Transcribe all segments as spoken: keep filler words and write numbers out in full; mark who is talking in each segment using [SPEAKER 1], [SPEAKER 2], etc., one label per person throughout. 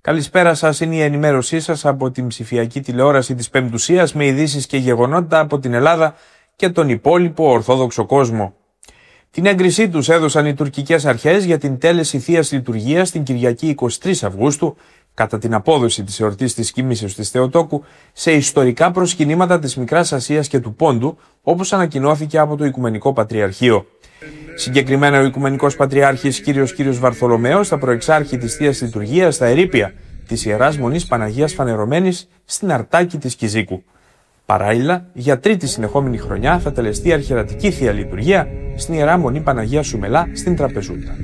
[SPEAKER 1] Καλησπέρα σας, είναι η ενημέρωσή σας από την ψηφιακή τηλεόραση της Πεμπτουσίας με ειδήσεις και γεγονότα από την Ελλάδα και τον υπόλοιπο Ορθόδοξο κόσμο. Την έγκρισή τους έδωσαν οι τουρκικές αρχές για την τέλεση Θείας Λειτουργίας την Κυριακή εικοστή τρίτη Αυγούστου κατά την απόδοση της εορτής της Κοιμήσεως της Θεοτόκου σε ιστορικά προσκυνήματα της Μικράς Ασίας και του Πόντου, όπως ανακοινώθηκε από το Οικουμενικό Πατριαρχείο. Συγκεκριμένα, ο Οικουμενικός Πατριάρχης Κύριος Κύριος Βαρθολομαίος θα προεξάρχει της Θείας Λειτουργίας στα ερείπια της Ιεράς Μονής Παναγίας Φανερωμένης στην Αρτάκη της Κιζίκου. Παράλληλα, για τρίτη συνεχόμενη χρονιά θα τελεστεί αρχιερατική Θεία Λειτουργία στην Ιερά Μονή Παναγία Σουμελά στην Τραπεζούντα.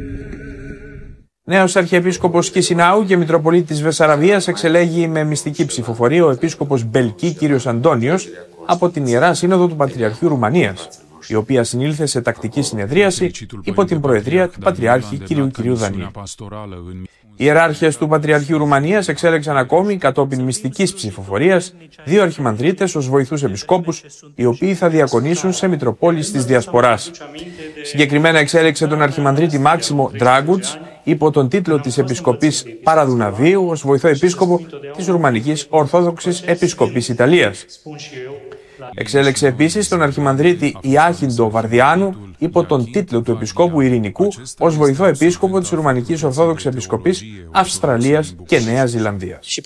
[SPEAKER 1] Νέος Αρχιεπίσκοπος Κισινάου και Μητροπολίτης Βεσσαραβίας εξελέγει με μυστική ψηφοφορία ο Επίσκοπος Μπελκή Κύριος Αντώνιος από την Ιερά Σύνοδο του Πατριαρχείου Ρουμανίας, η οποία συνήλθε σε τακτική συνεδρίαση υπό την προεδρία του Πατριάρχη Κυρίου Κυρίου Δανίου. Οι ιεράρχες του Πατριαρχείου Ρουμανίας εξέλεξαν ακόμη κατόπιν μυστικής ψηφοφορίας δύο αρχιμανδρίτες ως βοηθούς επισκόπους, οι οποίοι θα διακονήσουν σε Μητροπόλεις της Διασποράς. Συγκεκριμένα εξέλεξε τον αρχιμανδρίτη Μάξιμο Ντράγκουτς υπό τον τίτλο της Επισκοπής Παραδουναβίου ως βοηθό επίσκοπο της Ρουμανικής Ορθόδοξης Επισκοπής Ιταλίας. Εξέλεξε επίσης τον αρχιμανδρίτη Ιάχιντο Βαρδιάνου υπό τον τίτλο του Επισκόπου Ειρηνικού ως βοηθό επίσκοπο της Ρουμανικής Ορθόδοξης Επισκοπής Αυστραλίας και Νέας Ζηλανδίας.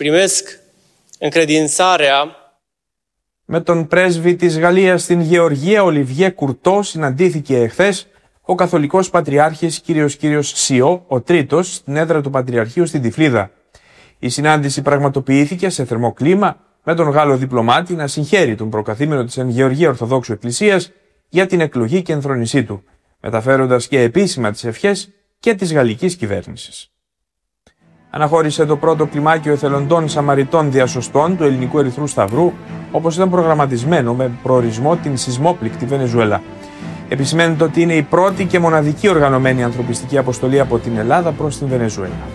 [SPEAKER 1] Με τον πρέσβη της Γαλλίας στην Γεωργία, Ολιβιέ Κουρτό, συναντήθηκε εχθές ο Καθολικός Πατριάρχης Κύριος Κύριος Σιώ, ο τρίτος, στην έδρα του Πατριαρχείου στην Τυφλίδα. Η συνάντηση πραγματοποιήθηκε σε θερμό κλίμα, με τον Γάλλο διπλωμάτη να συγχαίρει τον προκαθήμενο της Εν Γεωργία Ορθοδόξου Εκκλησίας για την εκλογή και ενθρόνησή του, μεταφέροντας και επίσημα τις ευχές και της γαλλικής κυβέρνησης. Αναχώρησε το πρώτο κλιμάκιο εθελοντών Σαμαριτών Διασωστών του Ελληνικού Ερυθρού Σταυρού, όπως ήταν προγραμματισμένο με προορισμό την σεισμόπληκτη Βενεζουέλα. Επισημαίνεται ότι είναι η πρώτη και μοναδική οργανωμένη ανθρωπιστική αποστολή από την Ελλάδα προς την Βενεζουέλα.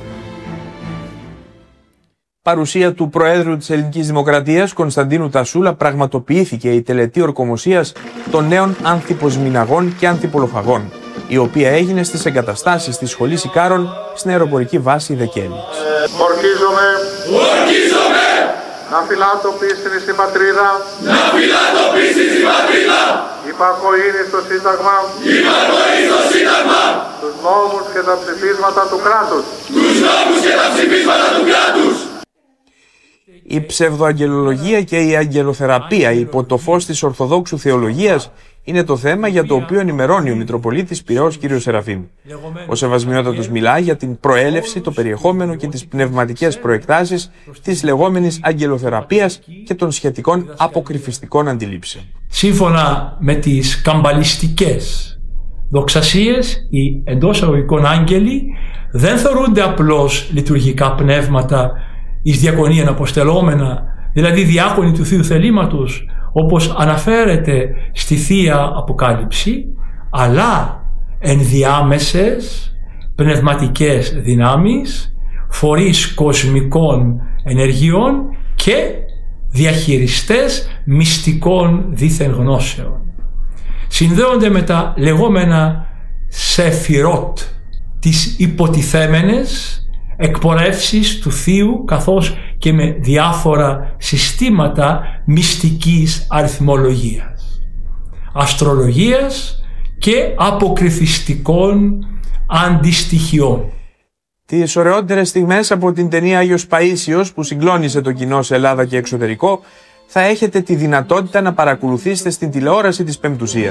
[SPEAKER 1] Παρουσία του Προέδρου της Ελληνικής Δημοκρατίας, Κωνσταντίνου Τασούλα, πραγματοποιήθηκε η τελετή ορκομοσίας των νέων ανθιποσμηναγών και ανθιπολοφαγών, η οποία έγινε στις εγκαταστάσεις της Σχολής Ικάρων στην αεροπορική βάση Δεκέλης.
[SPEAKER 2] Ορκίζομαι, ορκίζομαι, να φυλάτω πίστην στην πατρίδα, να φυλάτω πίστην στην πατρίδα, υπακοήνη στο Σύνταγμα, υπακοήνη στο Σύνταγμα, τους νόμους και τα ψηφίσματα του κράτους, τους νόμους και τα ψηφίσματα του κράτους.
[SPEAKER 1] Η ψευδοαγγελολογία και η αγγελοθεραπεία υπό το φως της Ορθοδόξου Θεολογίας είναι το θέμα για το οποίο ενημερώνει ο Μητροπολίτης Πειραιώς κ. Σεραφείμ. Ο Σεβασμιότατος μιλά για την προέλευση, το περιεχόμενο και τις πνευματικές προεκτάσεις της λεγόμενης αγγελοθεραπείας και των σχετικών αποκρυφιστικών αντιλήψεων.
[SPEAKER 3] Σύμφωνα με τις καμπαλιστικές δοξασίες, οι εντός αγωγικών άγγελοι δεν θεωρούνται απλώς λειτουργικά πνεύματα εις διακονίαν αποστελόμενα, δηλαδή διάκονοι του Θείου Θελήματος, όπως αναφέρεται στη Θεία Αποκάλυψη, αλλά ενδιάμεσες πνευματικές δυνάμεις, φορείς κοσμικών ενεργειών και διαχειριστές μυστικών δίθεν γνώσεων. Συνδέονται με τα λεγόμενα σεφιρότ, τις υποτιθέμενες εκπορεύσεις του Θείου, καθώς και με διάφορα συστήματα μυστικής αριθμολογίας, αστρολογίας και αποκρυφιστικών αντιστοιχειών.
[SPEAKER 1] Τις ωραιότερες στιγμές από την ταινία Άγιος Παΐσιος, που συγκλώνησε το κοινό σε Ελλάδα και εξωτερικό, θα έχετε τη δυνατότητα να παρακολουθήσετε στην τηλεόραση της Πεμπτουσίας.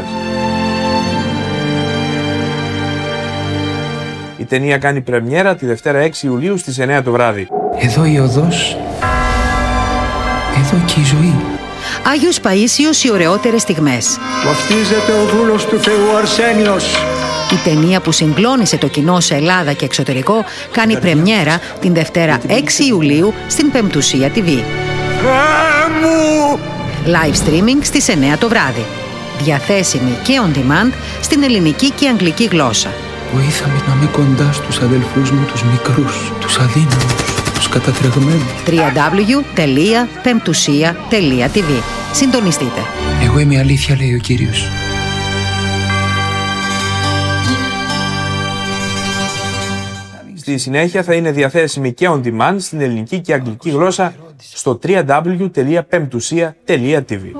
[SPEAKER 1] Η ταινία κάνει πρεμιέρα τη Δευτέρα έξι Ιουλίου στις εννιά το βράδυ.
[SPEAKER 4] Εδώ η οδός, εδώ και η ζωή.
[SPEAKER 5] Άγιος Παΐσιος, οι ωραιότερες στιγμές.
[SPEAKER 6] Βαφτίζεται ο δούλος του Θεού Αρσένιος.
[SPEAKER 5] Η ταινία που συγκλώνησε το κοινό σε Ελλάδα και εξωτερικό κάνει πρεμιέρα την Δευτέρα έξι Ιουλίου στην Πεμπτουσία τι βι. Live streaming στις εννιά το βράδυ. Διαθέσιμη και on demand στην ελληνική και αγγλική γλώσσα.
[SPEAKER 4] Βοήθαμε να είμαι κοντά στους αδελφούς μου, τους μικρούς, τους αδύναμους, τους κατατρεγμένους.
[SPEAKER 5] double-u double-u double-u τελεία πεμπτουσία τελεία τι βι. Συντονιστείτε.
[SPEAKER 4] Εγώ είμαι η αλήθεια, λέει ο Κύριος.
[SPEAKER 1] Στη συνέχεια θα είναι διαθέσιμη και on demand στην ελληνική και αγγλική γλώσσα στο double-u double-u double-u τελεία πεμπτουσία τελεία τι βι.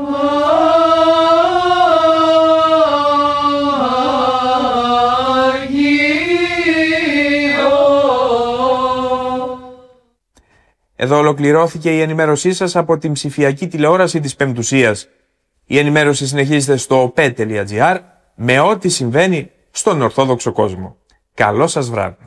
[SPEAKER 1] Εδώ ολοκληρώθηκε η ενημέρωσή σας από την ψηφιακή τηλεόραση της Πεμπτουσίας. Η ενημέρωση συνεχίζεται στο πε τελεία τζι άρ με ό,τι συμβαίνει στον Ορθόδοξο κόσμο. Καλό σας βράδυ.